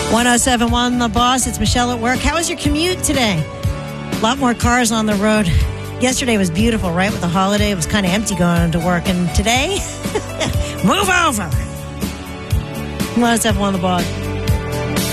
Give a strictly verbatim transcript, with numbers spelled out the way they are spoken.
one oh seven point one The Boss. It's Michelle at work. How was your commute today? A lot more cars on the road. Yesterday was beautiful, right? With the holiday, it was kind of empty going to work. And today, move over. one oh seven point one The Boss.